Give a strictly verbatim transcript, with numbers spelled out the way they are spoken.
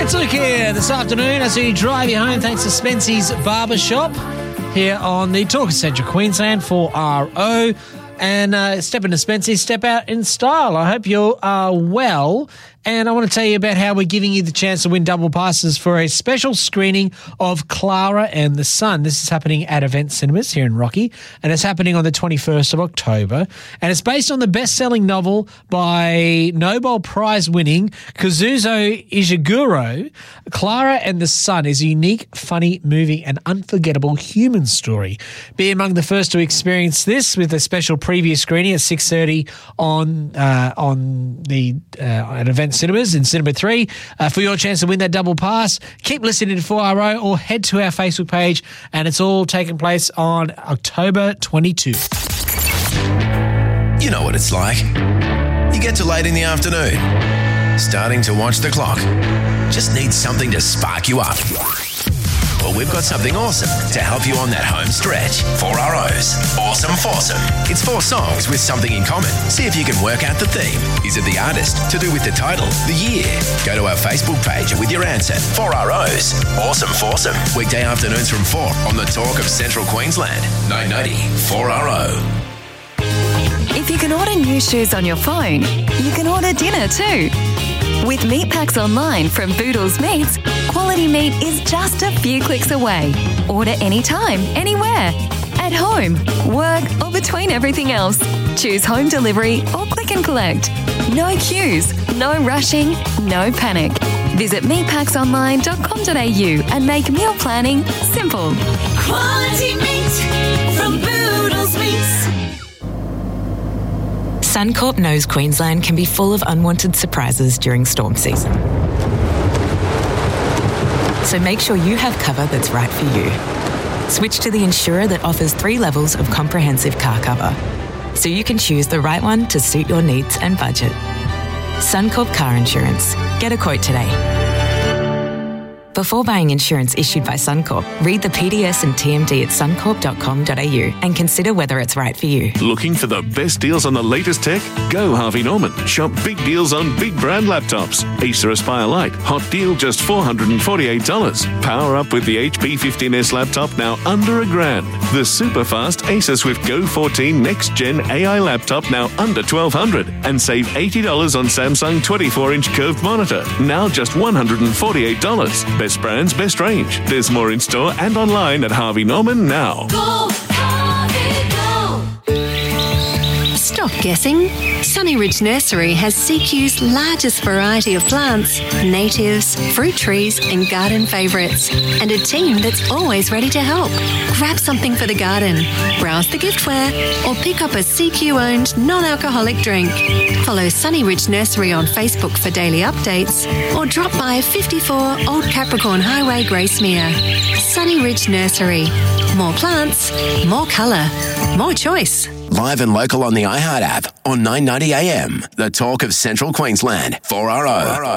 It's Luke here this afternoon as we drive you home thanks to Spency's Barbershop here on the Talk of Central Queensland for R O. And uh, step into Spency's, step out in style. I hope you are well. And I want to tell you about how we're giving you the chance to win double passes for a special screening of Clara and the Sun. This is happening at Event Cinemas here in Rocky, and it's happening on the twenty-first of October. And it's based on the best-selling novel by Nobel Prize-winning Kazuzo Ishiguro. Clara and the Sun is a unique, funny, moving, and unforgettable human story. Be among the first to experience this with a special preview screening at six thirty on uh, on the uh, at Event Cinemas in Cinema three uh, for your chance to win that double pass. Keep listening to four R O or head to our Facebook page, and it's all taking place on October twenty-second. You know what it's like. You get to late in the afternoon, starting to watch the clock. Just need something to spark you up. Well, we've got something awesome to help you on that home stretch. four R O's Awesome Foursome. It's four songs with something in common. See if you can work out the theme. Is it the artist? To do with the title? The year? Go to our Facebook page with your answer. four R O's Awesome Foursome. Weekday afternoons from four on the Talk of Central Queensland. nine ninety four R O. If you can order new shoes on your phone, you can order dinner too. With Meat Packs Online from Boodles Meats, quality meat is just a few clicks away. Order anytime, anywhere. At home, work, or between everything else. Choose home delivery or click and collect. No queues, no rushing, no panic. Visit meat packs online dot com dot a u and make meal planning simple. Quality meat from Boodles Meats. Suncorp knows Queensland can be full of unwanted surprises during storm season. So make sure you have cover that's right for you. Switch to the insurer that offers three levels of comprehensive car cover, so you can choose the right one to suit your needs and budget. Suncorp Car Insurance. Get a quote today. Before buying insurance issued by Suncorp, read the P D S and T M D at suncorp dot com dot a u and consider whether it's right for you. Looking for the best deals on the latest tech? Go Harvey Norman. Shop big deals on big brand laptops. Acer Aspire Lite, hot deal just four hundred forty-eight dollars. Power up with the H P fifteen S laptop now under a grand. The super fast Acer Swift Go fourteen Next Gen A I laptop now under twelve hundred dollars. And save eighty dollars on Samsung twenty-four inch curved monitor, now just one hundred forty-eight dollars. Best brands, best range. There's more in store and online at Harvey Norman now. Go, Harvey, go! Stop guessing. Sunny Ridge Nursery has C Q's largest variety of plants, natives, fruit trees and garden favourites, and a team that's always ready to help. Grab something for the garden, browse the giftware, or pick up a C Q-owned non-alcoholic drink. Follow Sunny Ridge Nursery on Facebook for daily updates, or drop by fifty-four Old Capricorn Highway, Gracemere. Sunny Ridge Nursery. More plants, more colour, more choice. Live and local on the iHeart app on nine ninety A M. The Talk of Central Queensland. four R O.